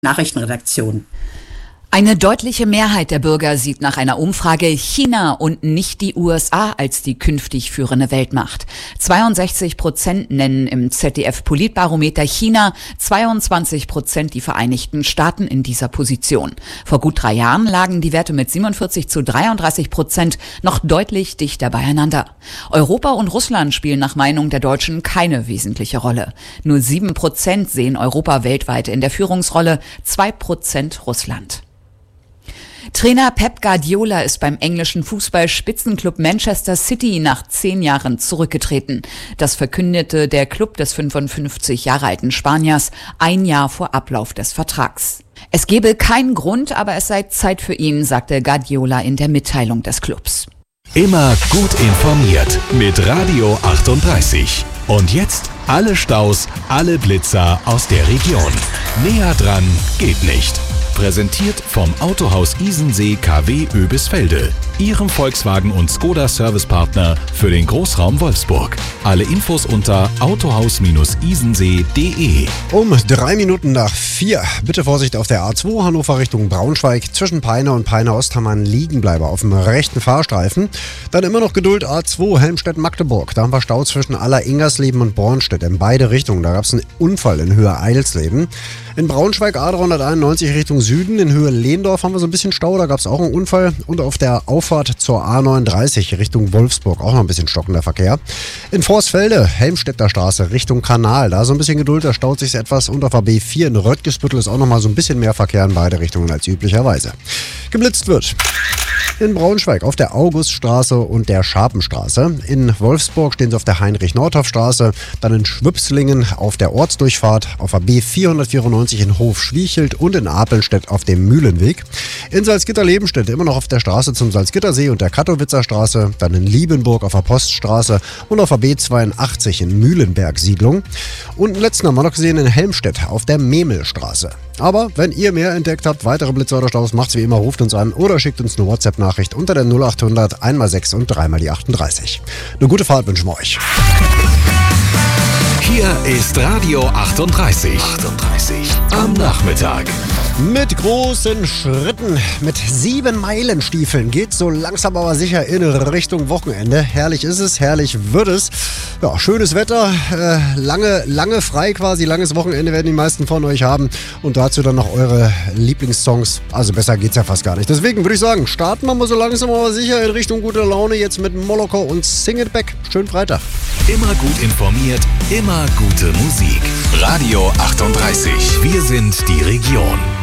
Nachrichtenredaktion. Eine deutliche Mehrheit der Bürger sieht nach einer Umfrage China und nicht die USA als die künftig führende Weltmacht. 62% nennen im ZDF-Politbarometer China, 22% die Vereinigten Staaten in dieser Position. Vor gut 3 Jahren lagen die Werte mit 47-33% noch deutlich dichter beieinander. Europa und Russland spielen nach Meinung der Deutschen keine wesentliche Rolle. Nur 7% sehen Europa weltweit in der Führungsrolle, 2% Russland. Trainer Pep Guardiola ist beim englischen Fußball-Spitzenklub Manchester City nach 10 Jahren zurückgetreten. Das verkündete der Club des 55 Jahre alten Spaniers 1 Jahr vor Ablauf des Vertrags. Es gebe keinen Grund, aber es sei Zeit für ihn, sagte Guardiola in der Mitteilung des Clubs. Immer gut informiert mit Radio 38. Und jetzt alle Staus, alle Blitzer aus der Region. Näher dran geht nicht. Präsentiert vom Autohaus Isensee KW Oebisfelde, Ihrem Volkswagen- und Skoda-Servicepartner für den Großraum Wolfsburg. Alle Infos unter autohaus-isensee.de. Um 3 Minuten nach 4. Bitte Vorsicht auf der A2 Hannover Richtung Braunschweig. Zwischen Peine und Peine Ost haben wir einen Liegenbleiber auf dem rechten Fahrstreifen. Dann immer noch Geduld A2 Helmstedt-Magdeburg. Da haben wir Stau zwischen Aller-Ingersleben und Bornstedt in beide Richtungen. Da gab es einen Unfall in Höhe Eilsleben. In Braunschweig A391 Richtung Süden, in Höhe Lehndorf haben wir so ein bisschen Stau, da gab es auch einen Unfall. Und auf der Auffahrt zur A39 Richtung Wolfsburg auch noch ein bisschen stockender Verkehr. In Vorsfelde, Helmstedter Straße Richtung Kanal, da so ein bisschen Geduld, da staut sich etwas. Und auf der B4 in Röttgesbüttel ist auch noch mal so ein bisschen mehr Verkehr in beide Richtungen als üblicherweise. Geblitzt wird in Braunschweig auf der Auguststraße und der Scharpenstraße. In Wolfsburg stehen sie auf der Heinrich-Nordhoff-Straße, dann in Schwüpslingen auf der Ortsdurchfahrt, auf der B494 in Hof-Schwiechelt und in Apelstedt auf dem Mühlenweg. In Salzgitter-Lebenstedt immer noch auf der Straße zum Salzgittersee und der Katowitzer Straße, dann in Liebenburg auf der Poststraße und auf der B82 in Mühlenberg-Siedlung. Und den letzten haben wir noch gesehen in Helmstedt auf der Memelstraße. Aber wenn ihr mehr entdeckt habt, weitere Blitzer oder Staus, macht's wie immer, ruft uns an oder schickt uns eine WhatsApp-Nachricht unter der 0800 1x6 und 3x38. Eine gute Fahrt wünschen wir euch. Hier ist Radio 38. Am Nachmittag. Mit großen Schritten, mit 7 Meilenstiefeln geht's so langsam aber sicher in Richtung Wochenende. Herrlich ist es, herrlich wird es. Ja, schönes Wetter, lange frei quasi, langes Wochenende werden die meisten von euch haben. Und dazu dann noch eure Lieblingssongs. Also besser geht's ja fast gar nicht. Deswegen würde ich sagen, starten wir mal so langsam aber sicher in Richtung guter Laune jetzt mit Moloko und Sing It Back. Schönen Freitag. Immer gut informiert, immer gute Musik. Radio 38. Wir sind die Region.